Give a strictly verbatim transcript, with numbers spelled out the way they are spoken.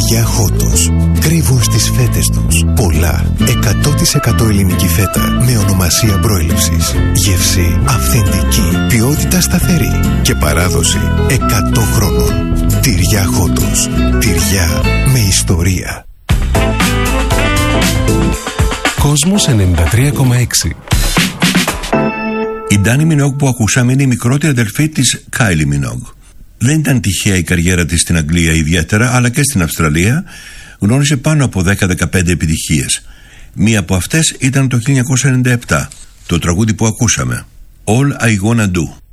Τυριά Χότος. Κρύβουν στις φέτες τους πολλά εκατό τοις εκατό ελληνική φέτα με ονομασία προέλευσης. Γεύση αυθεντική, ποιότητα σταθερή και παράδοση εκατό χρόνων. Τυριά Χότος. Τυριά με ιστορία. Κόσμος ενενήντα τρία κόμμα έξι. Η Ντάνι Μινόγκ που ακούσαμε είναι η μικρότερη αδελφή της Κάιλι Μινόγκ. Δεν ήταν τυχαία η καριέρα της στην Αγγλία ιδιαίτερα, αλλά και στην Αυστραλία γνώρισε πάνω από δέκα με δεκαπέντε επιτυχίες. Μία από αυτές ήταν το χίλια εννιακόσια ενενήντα επτά, το τραγούδι που ακούσαμε, All I Wanna Do.